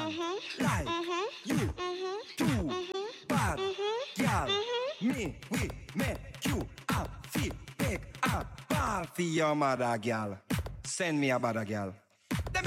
like you too bad, gal. Me, we make you a feel big a ball for your mother, gal. Send me a bad gal.